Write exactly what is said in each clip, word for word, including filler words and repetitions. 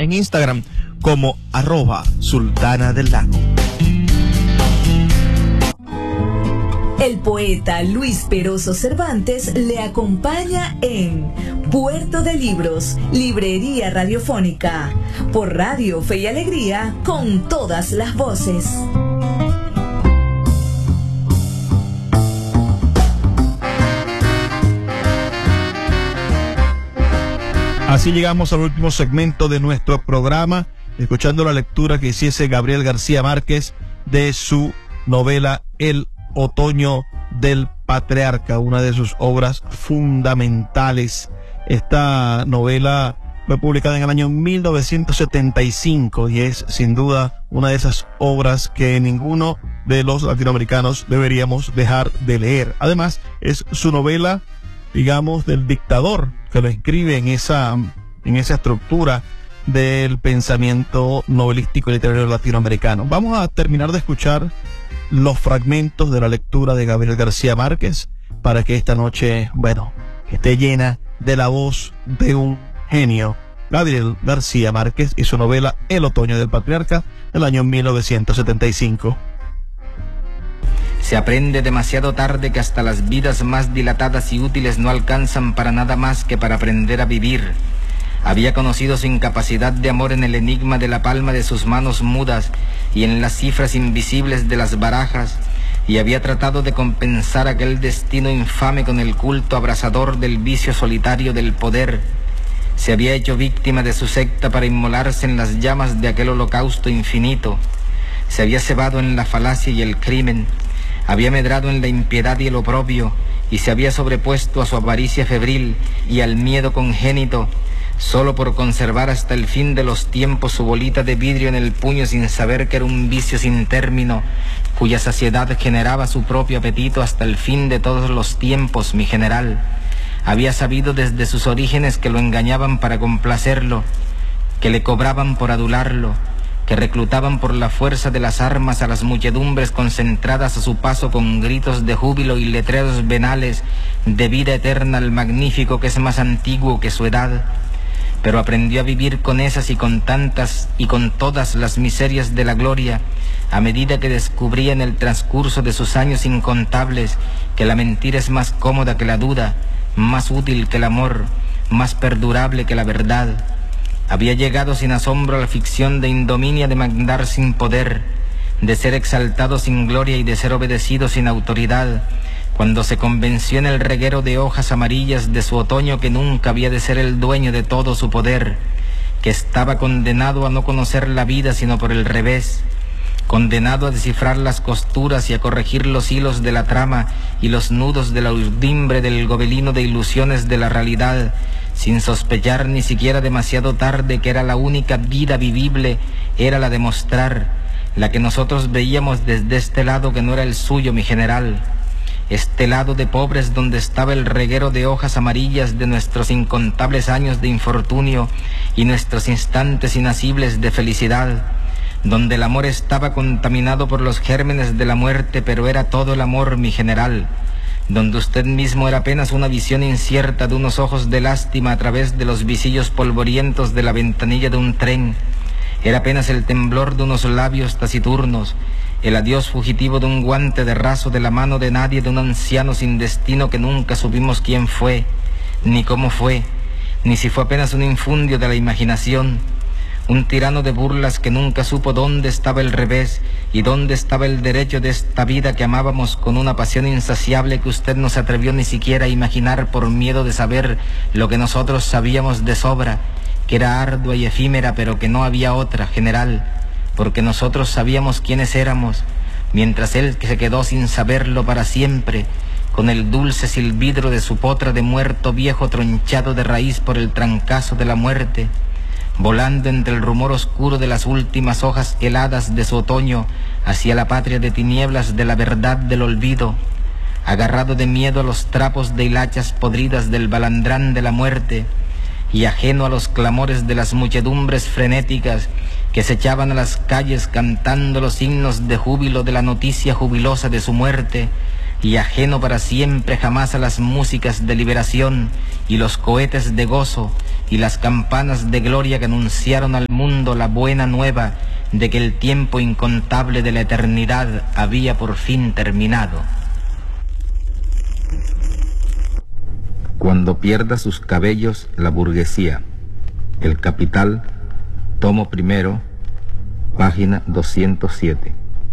en Instagram como arroba Sultana del Lago. El poeta Luis Peroso Cervantes le acompaña en Puerto de Libros, Librería Radiofónica, por Radio Fe y Alegría, con todas las voces. Así llegamos al último segmento de nuestro programa, escuchando la lectura que hiciese Gabriel García Márquez de su novela El Otoño del Patriarca, una de sus obras fundamentales. Esta novela fue publicada en el año mil novecientos setenta y cinco y es sin duda una de esas obras que ninguno de los latinoamericanos deberíamos dejar de leer. Además, es su novela, digamos, del dictador, que lo inscribe en esa, en esa estructura del pensamiento novelístico y literario latinoamericano. Vamos a terminar de escuchar los fragmentos de la lectura de Gabriel García Márquez para que esta noche, bueno, esté llena de la voz de un genio. Gabriel García Márquez y su novela El Otoño del Patriarca del año mil novecientos setenta y cinco. Se aprende demasiado tarde que hasta las vidas más dilatadas y útiles no alcanzan para nada más que para aprender a vivir. Había conocido su incapacidad de amor en el enigma de la palma de sus manos mudas y en las cifras invisibles de las barajas, y había tratado de compensar aquel destino infame con el culto abrasador del vicio solitario del poder. Se había hecho víctima de su secta para inmolarse en las llamas de aquel holocausto infinito. Se había cebado en la falacia y el crimen, había medrado en la impiedad y el oprobio, y se había sobrepuesto a su avaricia febril y al miedo congénito, solo por conservar hasta el fin de los tiempos su bolita de vidrio en el puño, sin saber que era un vicio sin término, cuya saciedad generaba su propio apetito hasta el fin de todos los tiempos. Mi general había sabido desde sus orígenes que lo engañaban para complacerlo, que le cobraban por adularlo, que reclutaban por la fuerza de las armas a las muchedumbres concentradas a su paso con gritos de júbilo y letreros venales de vida eterna al magnífico que es más antiguo que su edad. Pero aprendió a vivir con esas y con tantas y con todas las miserias de la gloria, a medida que descubría en el transcurso de sus años incontables que la mentira es más cómoda que la duda, más útil que el amor, más perdurable que la verdad. Había llegado sin asombro a la ficción de indominia de mandar sin poder, de ser exaltado sin gloria y de ser obedecido sin autoridad, cuando se convenció en el reguero de hojas amarillas de su otoño que nunca había de ser el dueño de todo su poder, que estaba condenado a no conocer la vida sino por el revés, condenado a descifrar las costuras y a corregir los hilos de la trama y los nudos de la urdimbre del gobelino de ilusiones de la realidad, sin sospechar ni siquiera demasiado tarde que era la única vida vivible, era la de mostrar, la que nosotros veíamos desde este lado que no era el suyo, mi general. Este lado de pobres donde estaba el reguero de hojas amarillas de nuestros incontables años de infortunio y nuestros instantes inasibles de felicidad, donde el amor estaba contaminado por los gérmenes de la muerte, pero era todo el amor, mi general, donde usted mismo era apenas una visión incierta de unos ojos de lástima a través de los visillos polvorientos de la ventanilla de un tren, era apenas el temblor de unos labios taciturnos, el adiós fugitivo de un guante de raso de la mano de nadie, de un anciano sin destino que nunca supimos quién fue, ni cómo fue, ni si fue apenas un infundio de la imaginación, un tirano de burlas que nunca supo dónde estaba el revés y dónde estaba el derecho de esta vida que amábamos con una pasión insaciable que usted no se atrevió ni siquiera a imaginar por miedo de saber lo que nosotros sabíamos de sobra, que era ardua y efímera, pero que no había otra, general, porque nosotros sabíamos quiénes éramos, mientras él se quedó sin saberlo para siempre, con el dulce silbidro de su potra de muerto viejo tronchado de raíz por el trancazo de la muerte, volando entre el rumor oscuro de las últimas hojas heladas de su otoño hacia la patria de tinieblas de la verdad del olvido, agarrado de miedo a los trapos de hilachas podridas del balandrán de la muerte y ajeno a los clamores de las muchedumbres frenéticas que se echaban a las calles cantando los himnos de júbilo de la noticia jubilosa de su muerte, y ajeno para siempre jamás a las músicas de liberación y los cohetes de gozo y las campanas de gloria que anunciaron al mundo la buena nueva de que el tiempo incontable de la eternidad había por fin terminado. Cuando pierda sus cabellos la burguesía. El Capital, tomo primero, página doscientos siete.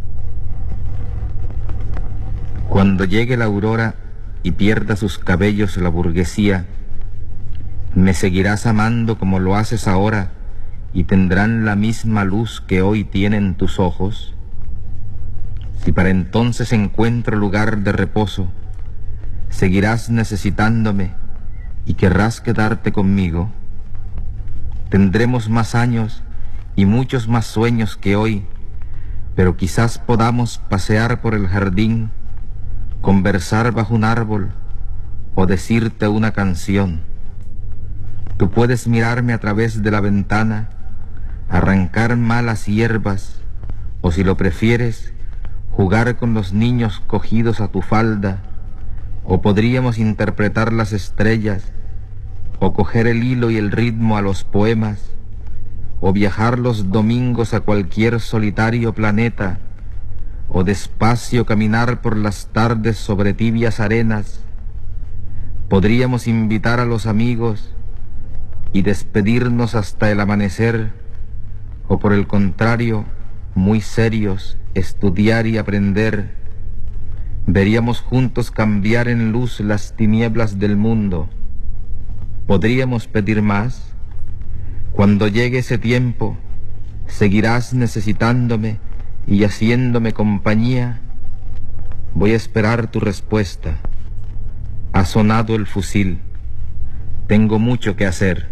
Cuando llegue la aurora y pierda sus cabellos la burguesía, me seguirás amando como lo haces ahora y tendrán la misma luz que hoy tienen tus ojos. Si para entonces encuentro lugar de reposo, seguirás necesitándome y querrás quedarte conmigo. Tendremos más años y muchos más sueños que hoy, pero quizás podamos pasear por el jardín, conversar bajo un árbol o decirte una canción. Tú puedes mirarme a través de la ventana, arrancar malas hierbas, o si lo prefieres, jugar con los niños cogidos a tu falda, o podríamos interpretar las estrellas, o coger el hilo y el ritmo a los poemas, o viajar los domingos a cualquier solitario planeta, o despacio caminar por las tardes sobre tibias arenas. Podríamos invitar a los amigos y despedirnos hasta el amanecer, o por el contrario, muy serios, estudiar y aprender. Veríamos juntos cambiar en luz las tinieblas del mundo. ¿Podríamos pedir más? Cuando llegue ese tiempo, ¿seguirás necesitándome y haciéndome compañía? Voy a esperar tu respuesta. Ha sonado el fusil. Tengo mucho que hacer.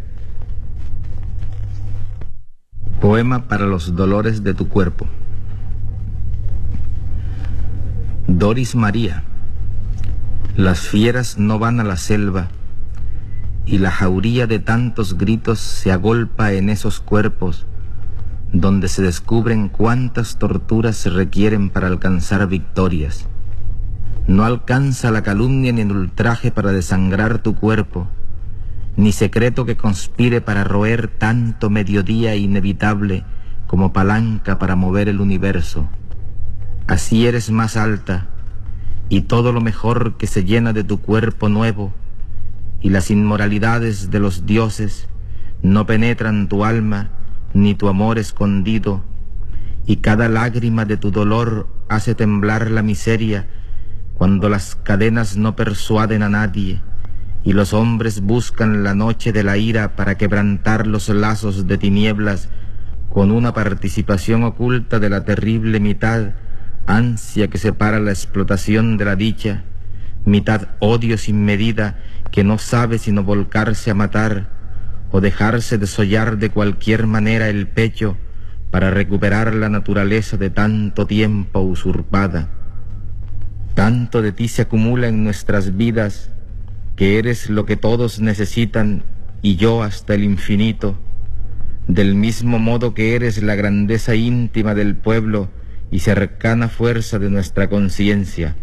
Poema para los dolores de tu cuerpo. Doris María. Las fieras no van a la selva, y la jauría de tantos gritos se agolpa en esos cuerpos, donde se descubren cuántas torturas se requieren para alcanzar victorias. No alcanza la calumnia ni el ultraje para desangrar tu cuerpo, ni secreto que conspire para roer tanto mediodía inevitable como palanca para mover el universo. Así eres más alta, y todo lo mejor que se llena de tu cuerpo nuevo, y las inmoralidades de los dioses no penetran tu alma ni tu amor escondido, y cada lágrima de tu dolor hace temblar la miseria cuando las cadenas no persuaden a nadie y los hombres buscan la noche de la ira para quebrantar los lazos de tinieblas con una participación oculta de la terrible mitad, ansia que separa la explotación de la dicha, mitad odio sin medida que no sabe sino volcarse a matar o dejarse desollar de cualquier manera el pecho para recuperar la naturaleza de tanto tiempo usurpada. Tanto de ti se acumula en nuestras vidas que eres lo que todos necesitan y yo hasta el infinito, del mismo modo que eres la grandeza íntima del pueblo y cercana fuerza de nuestra conciencia.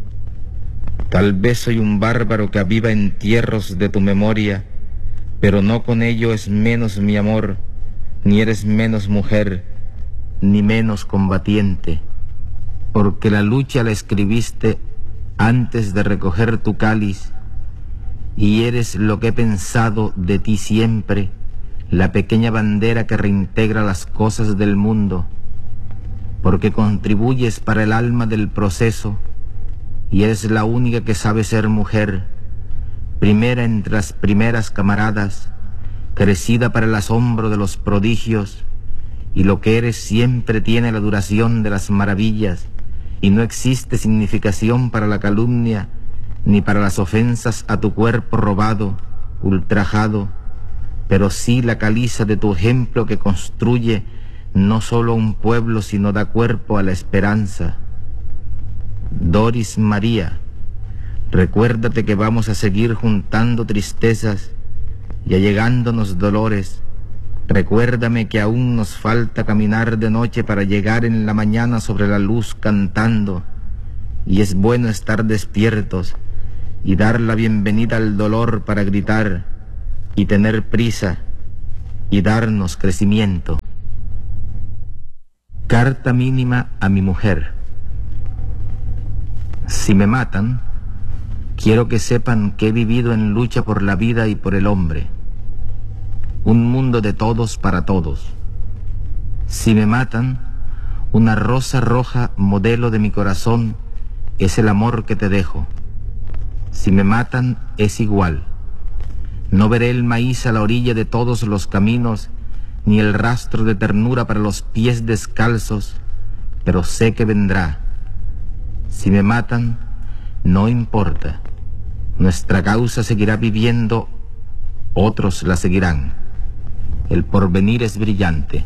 Tal vez soy un bárbaro que aviva entierros de tu memoria, pero no con ello es menos mi amor, ni eres menos mujer, ni menos combatiente, porque la lucha la escribiste antes de recoger tu cáliz, y eres lo que he pensado de ti siempre, la pequeña bandera que reintegra las cosas del mundo, porque contribuyes para el alma del proceso, y eres la única que sabe ser mujer, primera entre las primeras camaradas, crecida para el asombro de los prodigios, y lo que eres siempre tiene la duración de las maravillas, y no existe significación para la calumnia, ni para las ofensas a tu cuerpo robado, ultrajado, pero sí la caliza de tu ejemplo que construye no solo un pueblo, sino da cuerpo a la esperanza. Doris María, recuérdate que vamos a seguir juntando tristezas y allegándonos dolores. Recuérdame que aún nos falta caminar de noche para llegar en la mañana sobre la luz cantando, y es bueno estar despiertos y dar la bienvenida al dolor para gritar y tener prisa y darnos crecimiento. Carta mínima a mi mujer. Si me matan, quiero que sepan que he vivido en lucha por la vida y por el hombre. Un mundo de todos para todos. Si me matan, una rosa roja modelo de mi corazón es el amor que te dejo. Si me matan, es igual. No veré el maíz a la orilla de todos los caminos, ni el rastro de ternura para los pies descalzos, pero sé que vendrá. Si me matan, no importa. Nuestra causa seguirá viviendo, otros la seguirán. El porvenir es brillante.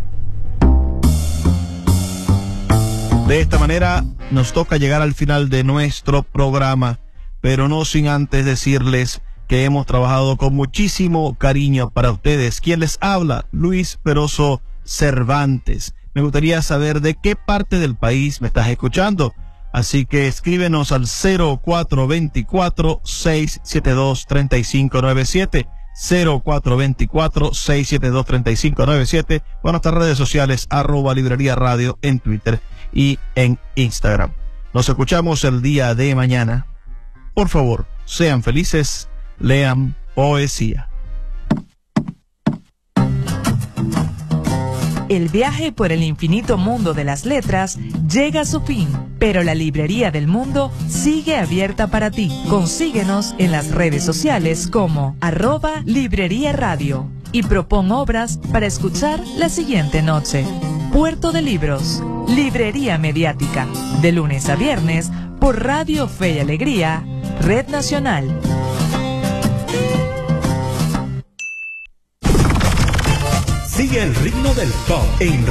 De esta manera nos toca llegar al final de nuestro programa, pero no sin antes decirles que hemos trabajado con muchísimo cariño para ustedes. ¿Quién les habla? Luis Peroso Cervantes. Me gustaría saber de qué parte del país me estás escuchando. Así que escríbenos al cero cuatro dos cuatro, seis siete dos, tres cinco nueve siete, cero cuatro dos cuatro, seis siete dos, tres cinco nueve siete, o en nuestras redes sociales, arroba Librería Radio en Twitter y en Instagram. Nos escuchamos el día de mañana. Por favor, sean felices, lean poesía. El viaje por el infinito mundo de las letras llega a su fin, pero la Librería del Mundo sigue abierta para ti. Consíguenos en las redes sociales como arroba Librería Radio y propon obras para escuchar la siguiente noche. Puerto de Libros, Librería Mediática, de lunes a viernes por Radio Fe y Alegría, Red Nacional. Sigue el ritmo del pop en